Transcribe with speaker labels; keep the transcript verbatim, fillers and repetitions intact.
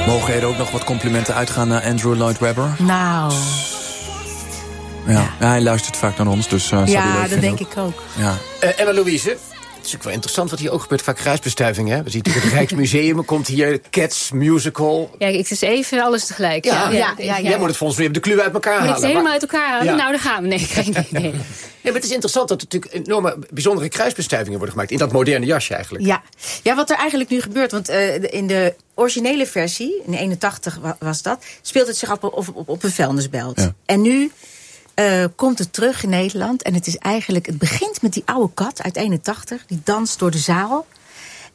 Speaker 1: Mogen er ook nog wat complimenten uitgaan naar Andrew Lloyd Webber?
Speaker 2: Nou...
Speaker 1: Ja, ja. ja hij luistert vaak naar ons, dus... Uh,
Speaker 2: ja, dat denk ook. ik ook.
Speaker 1: Ja.
Speaker 3: Uh, Emma Louise... Het is ook wel interessant wat hier ook gebeurt, vaak kruisbestuiving. Hè? We zien natuurlijk het Rijksmuseum, komt hier Cats Musical.
Speaker 4: Ja, het is even alles tegelijk.
Speaker 3: Ja,
Speaker 4: ja,
Speaker 3: ja,
Speaker 4: ja,
Speaker 3: ja, ja. Jij moet het volgens mij de clue uit elkaar
Speaker 4: moet
Speaker 3: halen.
Speaker 4: Moet het helemaal
Speaker 3: maar...
Speaker 4: uit elkaar halen? Ja. Nou, daar gaan we. Nee, geen idee.
Speaker 3: Ja, maar het is interessant dat er natuurlijk enorme bijzondere kruisbestuivingen worden gemaakt. In dat moderne jasje eigenlijk.
Speaker 2: Ja, ja wat er eigenlijk nu gebeurt. Want uh, in de originele versie, in eenentachtig was dat, speelt het zich op, op, op, op een vuilnisbelt. Ja. En nu... Uh, komt het terug in Nederland. En het is eigenlijk, het begint met die oude kat uit eenentachtig. Die danst door de zaal.